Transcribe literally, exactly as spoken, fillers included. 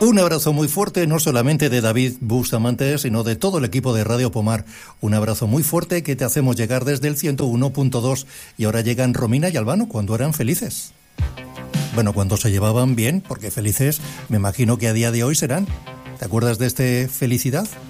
Un abrazo muy fuerte, no solamente de David Bustamante, sino de todo el equipo de Radio Pomar. Un abrazo muy fuerte que te hacemos llegar desde el ciento uno punto dos. Y ahora llegan Romina y Albano cuando eran felices. Bueno, cuando se llevaban bien, porque felices me imagino que a día de hoy serán. ¿Te acuerdas de este Felicidad?